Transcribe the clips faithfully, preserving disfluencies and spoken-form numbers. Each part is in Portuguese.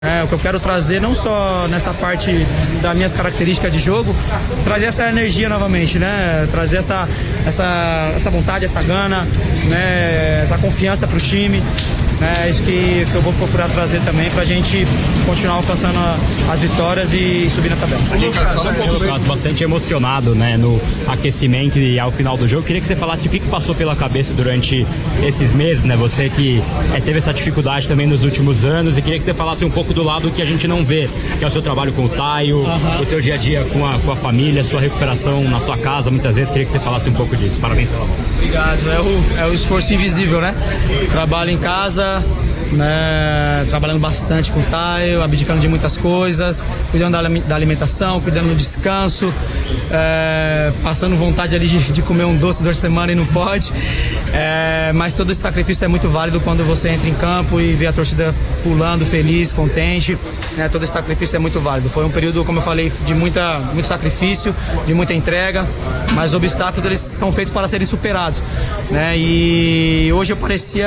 É, o que eu quero trazer não só nessa parte das minhas características de jogo, trazer essa energia novamente, né? Trazer essa, essa, essa vontade, essa gana, né? Essa confiança pro time. É isso que, que eu vou procurar trazer também pra gente continuar alcançando a, as vitórias e subir na tabela. A gente está Lucas, bastante emocionado, né, no aquecimento e ao final do jogo. Queria que você falasse o que, que passou pela cabeça durante esses meses, né? Você que é, teve essa dificuldade também nos últimos anos, e queria que você falasse um pouco do lado que a gente não vê, que é o seu trabalho com o Taio, uhum. o seu dia a dia com a, com a família, sua recuperação na sua casa, muitas vezes. Queria que você falasse um pouco disso. Parabéns pela mão. Obrigado. É o, é o esforço invisível, né? Trabalho em casa, né, trabalhando bastante com o Taio, abdicando de muitas coisas, cuidando da, da alimentação, cuidando do descanso, é, passando vontade ali de, de comer um doce durante a semana e não pode, é, mas todo esse sacrifício é muito válido quando você entra em campo e vê a torcida pulando, feliz, contente, né, todo esse sacrifício é muito válido. Foi um período, como eu falei, de muita, muito sacrifício, de muita entrega, mas os obstáculos eles são feitos para serem superados, né, e hoje eu parecia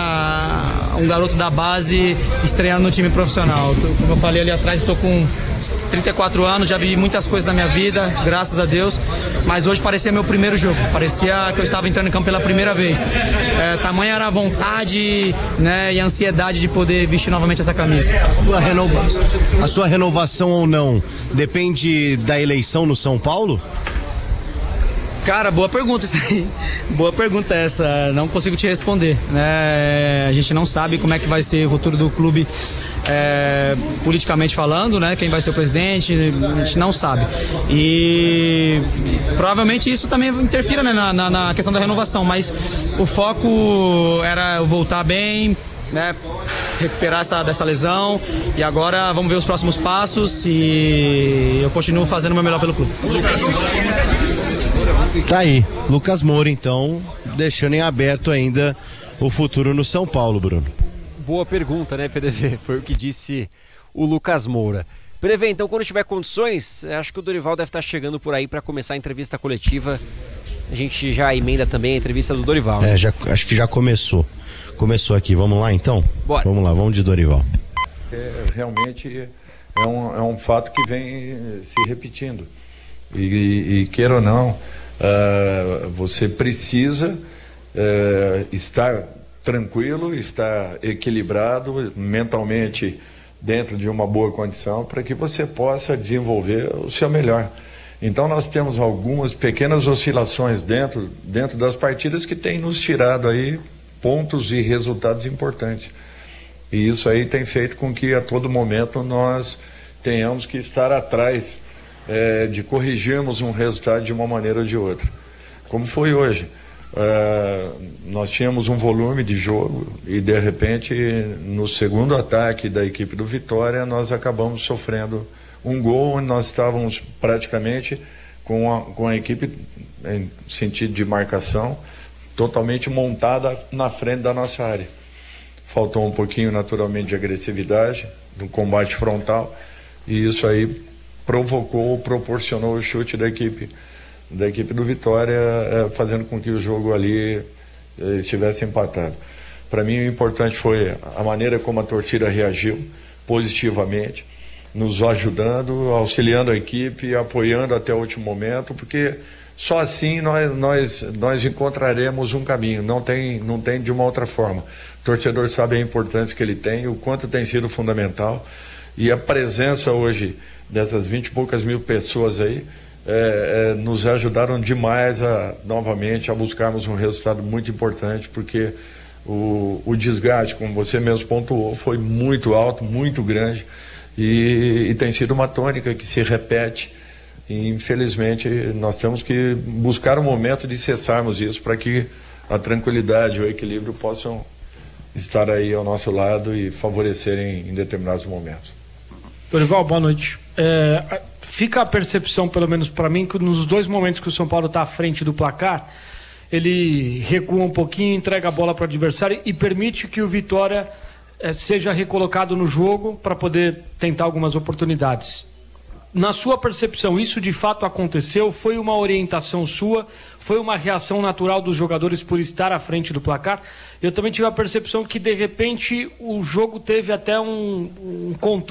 um garoto da base estreando no time profissional. Como eu falei ali atrás, estou com trinta e quatro anos, já vi muitas coisas na minha vida, graças a Deus, mas hoje parecia meu primeiro jogo, parecia que eu estava entrando em campo pela primeira vez. É, tamanha era a vontade, né, e a ansiedade de poder vestir novamente essa camisa. A sua, renova... a sua renovação ou não depende da eleição no São Paulo? Cara, boa pergunta isso aí. Boa pergunta essa. Não consigo te responder, né? A gente não sabe como é que vai ser o futuro do clube, é, politicamente falando, né? Quem vai ser o presidente, a gente não sabe. E provavelmente isso também interfira, né, na, na, na questão da renovação, mas o foco era eu voltar bem, né, recuperar essa, dessa lesão, e agora vamos ver os próximos passos e eu continuo fazendo o meu melhor pelo clube. Tá aí, Lucas Moura, então, deixando em aberto ainda o futuro no São Paulo, Bruno. Boa pergunta, né, P D V? Foi o que disse o Lucas Moura. P D V, então, quando tiver condições, acho que o Dorival deve estar chegando por aí para começar a entrevista coletiva. A gente já emenda também a entrevista do Dorival, né? É, já, acho que já começou. Começou aqui, vamos lá então? Bora. Vamos lá, vamos de Dorival. É, realmente é um, é um fato que vem se repetindo. E, e, e queira ou não, uh, você precisa uh, estar tranquilo, estar equilibrado mentalmente dentro de uma boa condição para que você possa desenvolver o seu melhor. Então nós temos algumas pequenas oscilações dentro, dentro das partidas que têm nos tirado aí pontos e resultados importantes. E isso aí tem feito com que a todo momento nós tenhamos que estar atrás É, de corrigirmos um resultado de uma maneira ou de outra, como foi hoje. É, nós tínhamos um volume de jogo e de repente no segundo ataque da equipe do Vitória nós acabamos sofrendo um gol onde nós estávamos praticamente com a, com a equipe em sentido de marcação totalmente montada na frente da nossa área. Faltou um pouquinho naturalmente de agressividade no combate frontal, e isso aí provocou, proporcionou o chute da equipe da equipe do Vitória, é, fazendo com que o jogo ali é, estivesse empatado. Para mim o importante foi a maneira como a torcida reagiu positivamente, nos ajudando, auxiliando a equipe, apoiando até o último momento, porque só assim nós, nós, nós encontraremos um caminho, não tem, não tem de uma outra forma. O torcedor sabe a importância que ele tem, o quanto tem sido fundamental, e a presença hoje dessas vinte e poucas mil pessoas aí, é, é, nos ajudaram demais a, novamente, a buscarmos um resultado muito importante, porque o, o desgaste, como você mesmo pontuou, foi muito alto, muito grande, e, e tem sido uma tônica que se repete, e infelizmente nós temos que buscar um momento de cessarmos isso, para que a tranquilidade e o equilíbrio possam estar aí ao nosso lado e favorecerem em determinados momentos. Dorival, boa noite. É, fica a percepção, pelo menos para mim, que nos dois momentos que o São Paulo está à frente do placar, ele recua um pouquinho, entrega a bola para o adversário e permite que o Vitória é, seja recolocado no jogo para poder tentar algumas oportunidades. na sua percepção, isso de fato aconteceu? Foi uma orientação sua? Foi uma reação natural dos jogadores por estar à frente do placar? Eu também tive a percepção que, de repente, o jogo teve até um, um controle